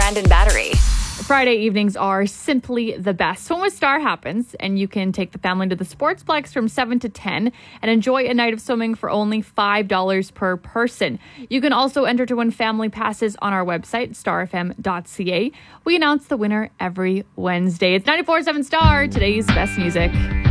Brandon Battery. Friday evenings are simply the best. Swim with Star happens, and you can take the family to the Sportsplex from 7 to 10 and enjoy a night of swimming for only $5 per person. You can also enter to win family passes on our website, starfm.ca. We announce the winner every Wednesday. It's 94.7 Star, today's best music.